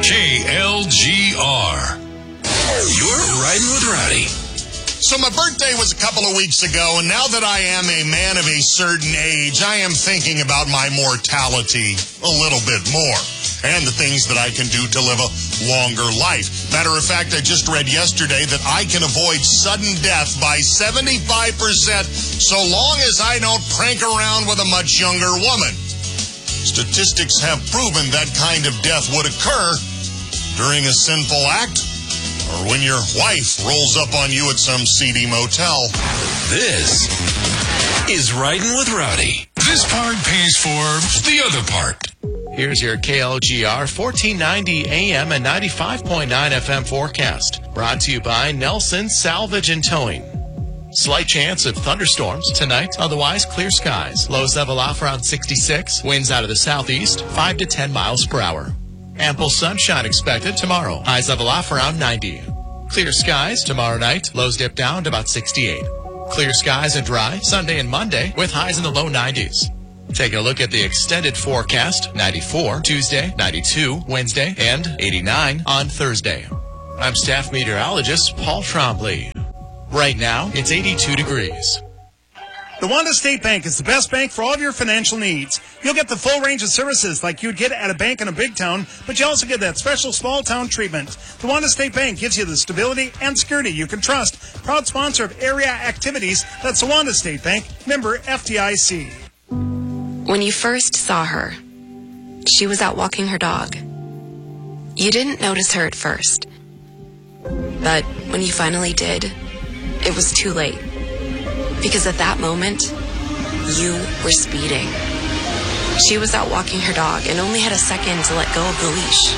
KLGR. You're riding with Rowdy. So my birthday was a couple of weeks ago, and now that I am a man of a certain age, I am thinking about my mortality a little bit more and the things that I can do to live a longer life. Matter of fact, I just read yesterday that I can avoid sudden death by 75% so long as I don't prank around with a much younger woman. Statistics have proven that kind of death would occur during a sinful act or when your wife rolls up on you at some seedy motel. This is Riding with Rowdy. This part pays for the other part. Here's your KLGR 1490 AM and 95.9 FM forecast. Brought to you by Nelson Salvage and Towing. Slight chance of thunderstorms tonight, otherwise clear skies. Lows level off around 66. Winds out of the southeast, 5 to 10 miles per hour. Ample sunshine expected tomorrow. Highs level off around 90. Clear skies tomorrow night. Lows dip down to about 68. Clear skies and dry Sunday and Monday with highs in the low 90s. Taking a look at the extended forecast, 94 Tuesday, 92 Wednesday, and 89 on Thursday. I'm staff meteorologist Paul Trombley. Right now, it's 82 degrees. The Wanda State Bank is the best bank for all of your financial needs. You'll get the full range of services like you'd get at a bank in a big town, but you also get that special small town treatment. The Wanda State Bank gives you the stability and security you can trust. Proud sponsor of area activities, that's the Wanda State Bank, member FDIC. When you first saw her, she was out walking her dog. You didn't notice her at first, but when you finally did, it was too late. Because at that moment, you were speeding. She was out walking her dog and only had a second to let go of the leash.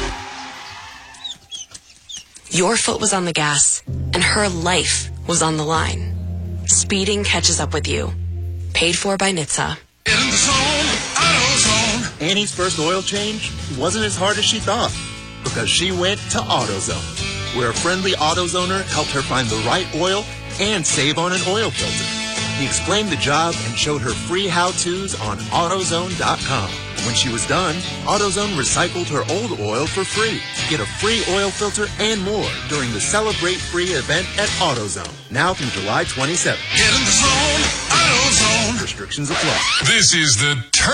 Your foot was on the gas, and her life was on the line. Speeding catches up with you. Paid for by NHTSA. In the zone, AutoZone. Annie's first oil change wasn't as hard as she thought because she went to AutoZone, where a friendly AutoZoner helped her find the right oil and save on an oil filter. He explained the job and showed her free how-tos on AutoZone.com. When she was done, AutoZone recycled her old oil for free. Get a free oil filter and more during the Celebrate Free event at AutoZone, now through July 27th. Get in the zone, AutoZone. Restrictions apply. This is the